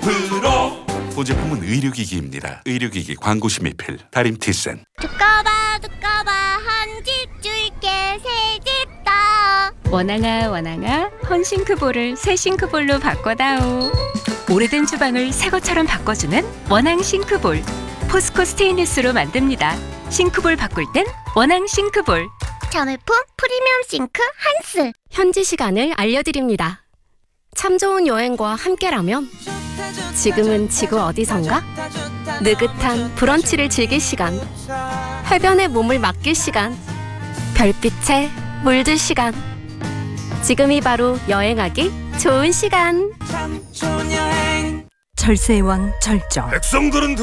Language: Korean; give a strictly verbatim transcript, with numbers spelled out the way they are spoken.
프로. 본 제품은 의료기기입니다. 의료기기 광고 심의필 다림 티센. 두꺼봐 두꺼봐 한 집 줄게 새 집 다. 원앙아 원앙아 헌싱크볼을 새 싱크볼로 바꿔다오. 오래된 주방을 새 것처럼 바꿔주는 원앙 싱크볼. 포스코 스테인리스로 만듭니다. 싱크볼 바꿀 땐 원앙 싱크볼. 자매품 프리미엄 싱크 한스. 현지 시간을 알려드립니다. 참 좋은 여행과 함께라면 지금은 지구 어디선가? 느긋한 브런치를 즐길 시간, 해변에 몸을 맡길 시간, 별빛에 물들 시간. 지금이 바로 여행하기 좋은 시간. 절세의 왕 절정. 백성들은